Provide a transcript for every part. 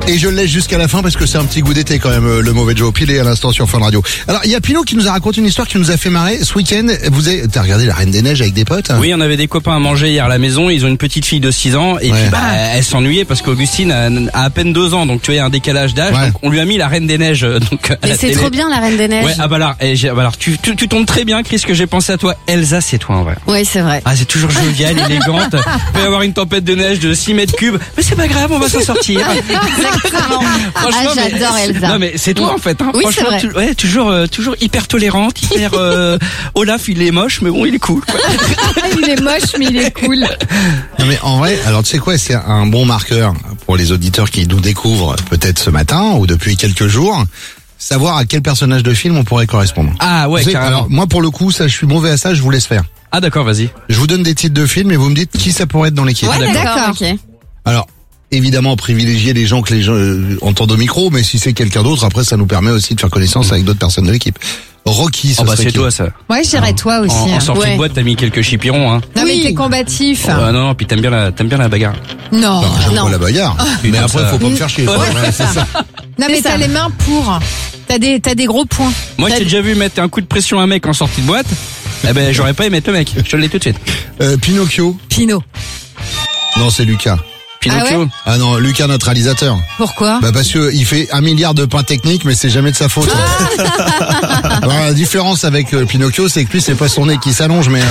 Et je le laisse jusqu'à la fin parce que c'est un petit goût d'été quand même, le mauvais Joe. Pilé à l'instant sur Fun Radio. Alors, il y a Pinot qui nous a raconté une histoire qui nous a fait marrer. Ce week-end, t'as regardé la Reine des Neiges avec des potes? Oui, on avait des copains à manger hier à la maison. Ils ont une petite fille de 6 ans. Et puis, elle s'ennuyait parce qu'Augustine a à peine 2 ans. Donc, tu vois, il y a un décalage d'âge. Ouais. Donc, on lui a mis la Reine des Neiges. Donc, à Mais la c'est télé. trop bien, la Reine des Neiges. Ouais, alors, tu tombes très bien, Chris, que j'ai pensé à toi. Elsa, c'est toi, en vrai. Ouais, c'est vrai. Ah, c'est toujours jovial, élégante. Il peut y avoir une tempête de neige de 6 mètres cubes. Mais c'est pas grave, on va s'en sortir. Exactement. Franchement, Ah, j'adore Elsa. Non, mais c'est toi, en fait, hein. Oui, c'est Franchement, vrai. toujours hyper tolérante, hyper, Olaf, il est moche, mais bon, il est cool, quoi. Il est moche, mais il est cool. Non mais en vrai, alors tu sais quoi, c'est un bon marqueur pour les auditeurs qui nous découvrent peut-être ce matin ou depuis quelques jours, savoir à quel personnage de film on pourrait correspondre. Ah, ouais, Vous savez, carrément. alors moi pour le coup, ça je suis mauvais à ça, je vous laisse faire. Ah, d'accord, vas-y. Je vous donne des titres de films et vous me dites qui ça pourrait être dans l'équipe. Ouais, d'accord. d'accord, ok. Alors, évidemment, privilégier les gens que les gens entendent au micro, mais si c'est quelqu'un d'autre, après ça nous permet aussi de faire connaissance avec d'autres personnes de l'équipe. Rocky, ça Oh, bah, serait c'est qui? toi, ça. Ouais, je dirais toi aussi. En sortie Ouais. de boîte, t'as mis quelques chipirons, hein. Non, Oui. mais t'es combatif. Non, puis t'aimes bien la bagarre. Non. Non, j'aime Non. pas la bagarre. Mais Putain, après, ça- faut pas me faire chier. Ouais, c'est ça. Non, mais C'est t'as ça. les mains pour. T'as des gros points. Moi, je t'ai déjà vu mettre un coup de pression à un mec en sortie de boîte. Eh ben, j'aurais pas aimé être le mec. Je te le dis tout de suite. Pinocchio. Pinot. Non, c'est Lucas. Pinocchio. Ah non, Lucas, notre réalisateur. Pourquoi? Bah parce que il fait 1 milliard de pains techniques, mais c'est jamais de sa faute. Alors, la différence avec Pinocchio, c'est que lui, c'est pas son nez qui s'allonge, mais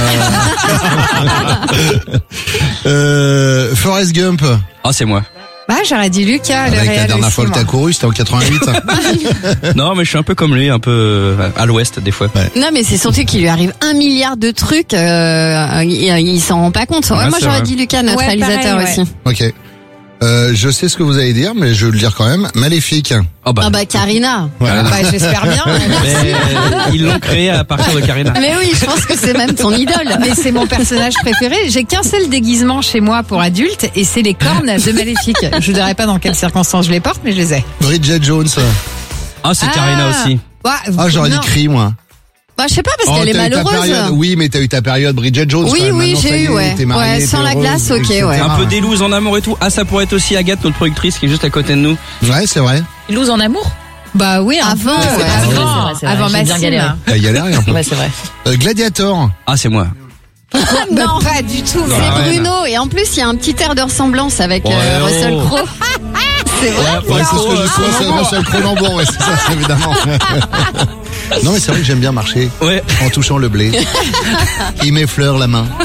Forrest Gump. Ah, c'est moi. Bah, j'aurais dit Lucas, le Avec la réel dernière aussi, fois que moi. t'as couru, c'était en 88. Non, mais je suis un peu comme lui, un peu à l'ouest, des fois. Non, mais c'est surtout qu'il lui arrive 1 milliard de trucs, il s'en rend pas compte. Ouais, Ouais, moi, c'est j'aurais vrai. dit Lucas, notre Ouais, réalisateur pareil, aussi. Ok. Je sais ce que vous allez dire, mais je vais le dire quand même. Maléfique. Oh, bah. Ah bah, Karina. Voilà. Bah, j'espère bien. Mais, ils l'ont créé à partir de Karina. Mais oui, je pense que c'est même son idole. Mais c'est mon personnage préféré. J'ai qu'un seul déguisement chez moi pour adulte et c'est les cornes de Maléfique. Je ne dirais pas dans quelles circonstances je les porte, mais je les ai. Bridget Jones. Ah, c'est Karina aussi. Ouais, Ah, j'aurais dit non. Cri, moi. Bah, je sais pas, parce Oh, qu'elle est t'as eu ta malheureuse. période. Oui, mais t'as eu ta période Bridget Jones. Oui, quand même. oui, Maintenant, ça j'ai y eu, est, ouais. t'es mariée, Ouais, t'es sans la heureuse, glace, ok, etc. ouais. Un peu délouse en amour et tout. Ah, ça pourrait être aussi Agathe, notre productrice, qui est juste à côté de nous. Ouais, c'est vrai. Loose en amour? Bah oui, un Avant, peu. ouais. C'est vrai, Avant, c'est vrai. avant J'ai bien Maxime. galéré. T'as galéré un peu. Ouais, c'est vrai. Gladiator. Ah, c'est moi. Non, pas du tout. Non, C'est ouais, Bruno, et en plus, il y a un petit air de ressemblance avec Ouais, Russell oh. Crowe. C'est vrai? Ouais, c'est ce que je sois, c'est Russell Cronenbourg, ouais, c'est ça, évidemment. Non, mais c'est vrai que j'aime bien marcher Ouais. en touchant le blé. Il m'effleure la main.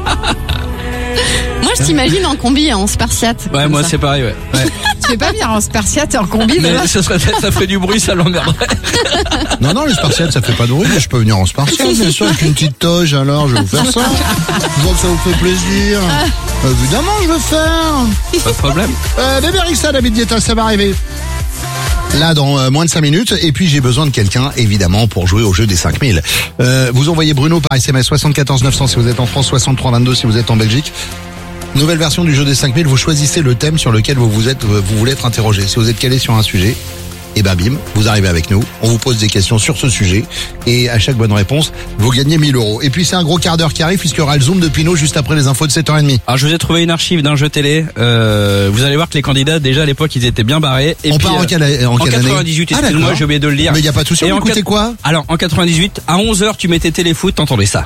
Moi, je t'imagine en combi, en spartiate. Ouais, comme moi, ça. c'est pareil, ouais. Tu fais pas bien en spartiate et en combi, Mais demain? ça ferait du bruit, ça l'emmerderait. Non, non, les spartiates, ça fait pas de bruit, mais je peux venir en spartiate, bien sûr, avec une petite toge, alors, je vais vous faire ça. Je vois que ça vous fait plaisir. Évidemment, je veux faire. Pas de problème. Bébé Rixa, David Guetta, ça va arriver. Là, dans moins de 5 minutes. Et puis, j'ai besoin de quelqu'un, évidemment, pour jouer au jeu des 5000. Vous envoyez Bruno par SMS 74 900 si vous êtes en France, 63 22 si vous êtes en Belgique. Nouvelle version du jeu des 5000. Vous choisissez le thème sur lequel vous voulez être interrogé. Si vous êtes calé sur un sujet, et ben bim, vous arrivez avec nous. On vous pose des questions sur ce sujet. Et à chaque bonne réponse, vous gagnez 1000 €. Et puis, c'est un gros quart d'heure qui arrive puisqu'il y aura le zoom de Pinot juste après les infos de 7h30. Alors, je vous ai trouvé une archive d'un jeu télé. Vous allez voir que les candidats, déjà à l'époque, ils étaient bien barrés. Et On puis, part en quelle année? 98, excuse-moi, d'accord. j'ai oublié de le lire. Mais il n'y a pas de souci, Et on en écoutait quoi? Alors, en 98, à 11h, tu mettais téléfoot, t'entendais ça.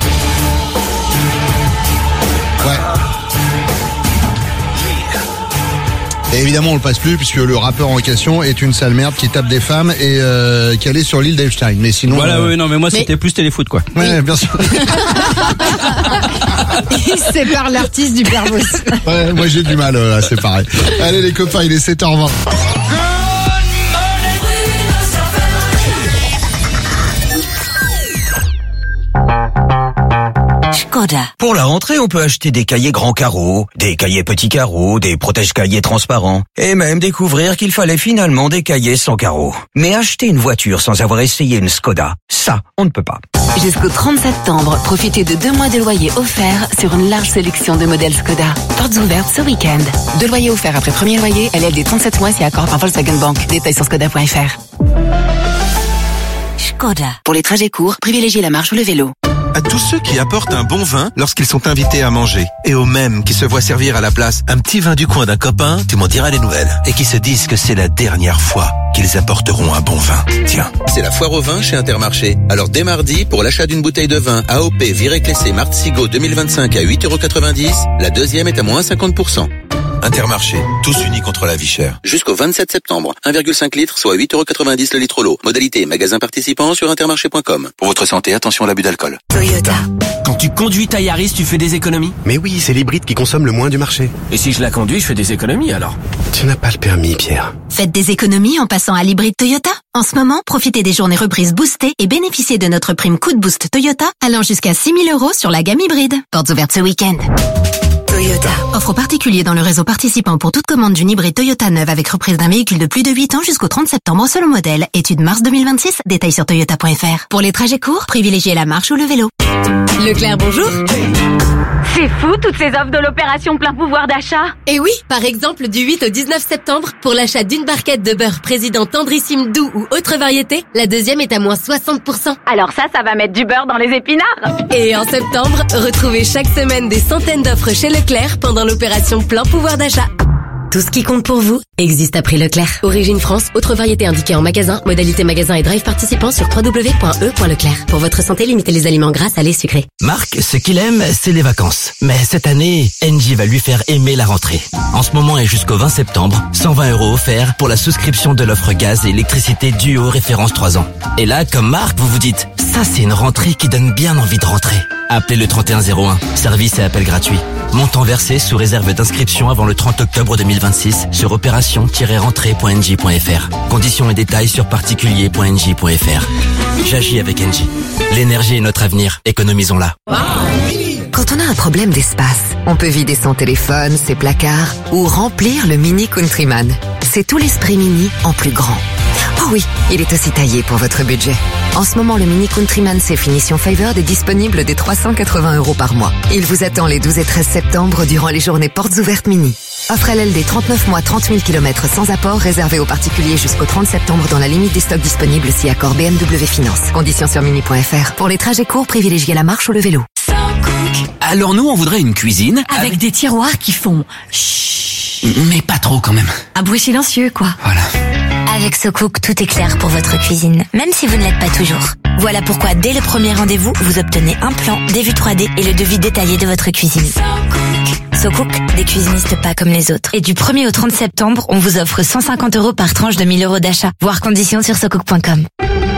Ouais. Et évidemment, on le passe plus puisque le rappeur en question est une sale merde qui tape des femmes et qui allait sur l'île d'Epstein. Mais sinon, Voilà, oui, non, mais moi, c'était plus téléfoot, quoi. ouais, bien sûr. Il sépare l'artiste du pervos. Ouais, moi j'ai du mal à séparer. Allez les copains, il est 7h20. Pour la rentrée, on peut acheter des cahiers grands carreaux, des cahiers petits carreaux, des protège-cahiers transparents, et même découvrir qu'il fallait finalement des cahiers sans carreaux. Mais acheter une voiture sans avoir essayé une Skoda, ça, on ne peut pas. Jusqu'au 30 septembre, profitez de 2 mois de loyer offerts sur une large sélection de modèles Skoda. Portes ouvertes ce week-end. 2 loyers offerts après premier loyer, LLD 37 mois si accord par Volkswagen Bank. Détails sur skoda.fr. Skoda. Pour les trajets courts, privilégiez la marche ou le vélo. à tous ceux qui apportent un bon vin lorsqu'ils sont invités à manger. Et aux mêmes qui se voient servir à la place un petit vin du coin d'un copain, tu m'en diras les nouvelles. Et qui se disent que c'est la dernière fois qu'ils apporteront un bon vin. Tiens, c'est la foire au vin chez Intermarché. Alors dès mardi, pour l'achat d'une bouteille de vin AOP Viré Clessé Martzigo 2025 à 8,90 €, la deuxième est à moins 50%. Intermarché, tous unis contre la vie chère. Jusqu'au 27 septembre, 1,5 litre, soit 8,90 € le litre l'eau. Modalité magasin participant sur intermarché.com. Pour votre santé, attention à l'abus d'alcool. Toyota. Quand tu conduis ta Yaris, tu fais des économies? Mais oui, c'est l'hybride qui consomme le moins du marché. Et si je la conduis, je fais des économies alors? Tu n'as pas le permis, Pierre. Faites des économies en passant à l'hybride Toyota. En ce moment, profitez des journées reprises boostées et bénéficiez de notre prime coup de boost Toyota allant jusqu'à 6 000 € sur la gamme hybride. Portes ouvertes ce week-end. Toyota. Offre aux particuliers dans le réseau participant pour toute commande d'une hybride Toyota neuve avec reprise d'un véhicule de plus de 8 ans jusqu'au 30 septembre selon modèle. Étude mars 2026, détails sur toyota.fr. Pour les trajets courts, privilégiez la marche ou le vélo. Leclerc, bonjour. C'est fou toutes ces offres de l'opération plein pouvoir d'achat. Et oui, par exemple du 8 au 19 septembre, pour l'achat d'une barquette de beurre président tendrissime doux ou autre variété, la deuxième est à moins 60%. Alors ça va mettre du beurre dans les épinards. Et en septembre, retrouvez chaque semaine des centaines d'offres chez Leclerc pendant l'opération plein pouvoir d'achat. Tout ce qui compte pour vous existe à prix Leclerc. Origine France, autre variété indiquée en magasin, modalité magasin et drive participant sur www.e.leclerc. Pour votre santé, limitez les aliments gras, salés, sucrés. Marc, ce qu'il aime, c'est les vacances. Mais cette année, Engie va lui faire aimer la rentrée. En ce moment et jusqu'au 20 septembre, 120 € offerts pour la souscription de l'offre gaz et électricité Duo référence 3 ans. Et là, comme Marc, vous vous dites, ça c'est une rentrée qui donne bien envie de rentrer. Appelez le 3101, service et appel gratuit. Montant versé sous réserve d'inscription avant le 30 octobre 2026 sur opération-rentrée.engie.fr. Conditions et détails sur particulier.engie.fr. J'agis avec Engie. L'énergie est notre avenir, économisons-la. Quand on a un problème d'espace, on peut vider son téléphone, ses placards ou remplir le Mini Countryman. C'est tout l'esprit Mini en plus grand. Oh oui, il est aussi taillé pour votre budget. En ce moment, le Mini Countryman C finition Favored est disponible dès 380 € par mois. Il vous attend les 12 et 13 septembre durant les journées portes ouvertes Mini. Offre LLD 39 mois, 30 000 km sans apport, réservé aux particuliers jusqu'au 30 septembre dans la limite des stocks disponibles si accord BMW Finance. Conditions sur mini.fr. Pour les trajets courts, privilégiez la marche ou le vélo. Alors nous, on voudrait une cuisine Avec des tiroirs qui font chut. Mais pas trop quand même. Un bruit silencieux, quoi. Voilà. Avec SoCook, tout est clair pour votre cuisine, même si vous ne l'êtes pas toujours. Voilà pourquoi, dès le premier rendez-vous, vous obtenez un plan, des vues 3D et le devis détaillé de votre cuisine. SoCook, des cuisinistes pas comme les autres. Et du 1er au 30 septembre, on vous offre 150 € par tranche de 1 000 € d'achat. Voir conditions sur SoCook.com.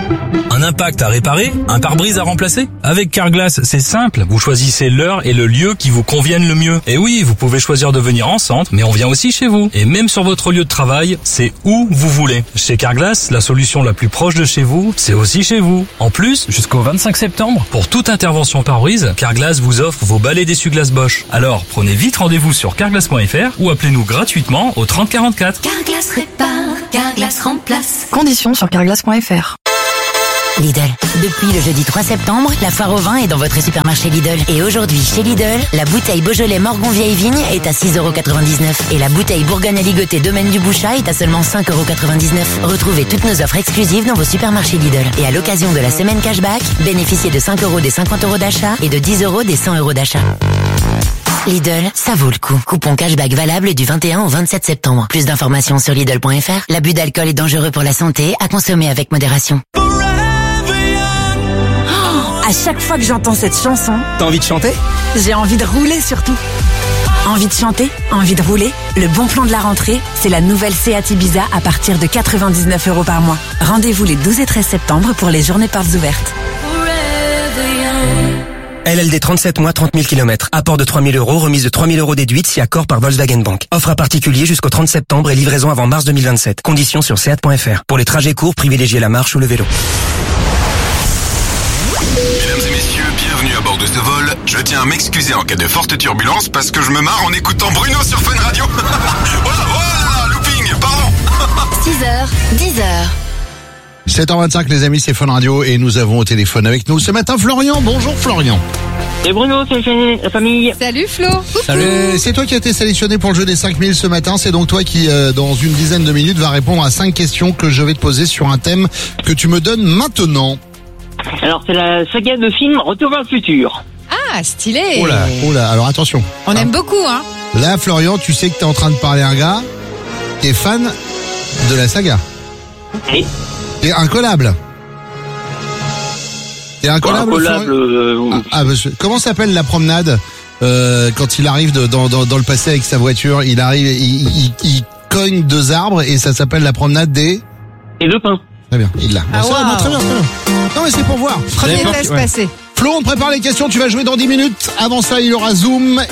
Un impact à réparer? Un pare-brise à remplacer? Avec Carglass, c'est simple. Vous choisissez l'heure et le lieu qui vous conviennent le mieux. Et oui, vous pouvez choisir de venir en centre, mais on vient aussi chez vous. Et même sur votre lieu de travail, c'est où vous voulez. Chez Carglass, la solution la plus proche de chez vous, c'est aussi chez vous. En plus, jusqu'au 25 septembre, pour toute intervention pare-brise, Carglass vous offre vos balais d'essuie-glace Bosch. Alors, prenez vite rendez-vous sur carglass.fr ou appelez-nous gratuitement au 30 44. Carglass répare, Carglass remplace. Conditions sur carglass.fr. Lidl. Depuis le jeudi 3 septembre, la foire au vin est dans votre supermarché Lidl. Et aujourd'hui, chez Lidl, la bouteille Beaujolais Morgon Vieille Vigne est à 6,99 € et la bouteille Bourgogne Aligoté Domaine du Bouchat est à seulement 5,99 €. Retrouvez toutes nos offres exclusives dans vos supermarchés Lidl. Et à l'occasion de la semaine cashback, bénéficiez de 5 € des 50 € d'achat et de 10 € des 100 € d'achat. Lidl, ça vaut le coup. Coupon cashback valable du 21 au 27 septembre. Plus d'informations sur Lidl.fr. L'abus d'alcool est dangereux pour la santé, à consommer avec modération. À chaque fois que j'entends cette chanson, T'as envie de chanter? j'ai envie de rouler surtout. Envie de chanter, envie de rouler. Le bon plan de la rentrée, c'est la nouvelle Seat Ibiza à partir de 99 € par mois. Rendez-vous les 12 et 13 septembre pour les journées portes ouvertes. LLD 37 mois, 30 000 km. Apport de 3 000 €, remise de 3 000 € déduite si accord par Volkswagen Bank. Offre à particulier jusqu'au 30 septembre et livraison avant mars 2027. Conditions sur seat.fr. Pour les trajets courts, privilégiez la marche ou le vélo. Mesdames et messieurs, bienvenue à bord de ce vol. Je tiens à m'excuser en cas de forte turbulence parce que je me marre en écoutant Bruno sur Fun Radio. Voilà, looping, pardon. 6h, 10h. 7h25 les amis, c'est Fun Radio et nous avons au téléphone avec nous ce matin Florian. Bonjour Florian. C'est Bruno, c'est la famille. Salut Flo. Salut. C'est toi qui as été sélectionné pour le jeu des 5000 ce matin. C'est donc toi qui, dans une dizaine de minutes, va répondre à 5 questions que je vais te poser sur un thème que tu me donnes maintenant. Alors, c'est la saga de film Retour vers le futur. Ah, stylé. Oh là, alors attention. On aime beaucoup, hein. Là, Florian, tu sais que t'es en train de parler à un gars qui est fan de la saga. Oui. T'es incollable. T'es incollable, Incollable, comment s'appelle la promenade quand il arrive dans le passé avec sa voiture? Il arrive, il cogne 2 arbres et ça s'appelle la promenade des... Et 2 pins. Très bien, il l'a. Ah, Bon, ça, wow. non, très bien. Non, mais c'est pour voir. Premier test passé. Flo, on te prépare les questions, tu vas jouer dans 10 minutes. Avant ça, il y aura Zoom.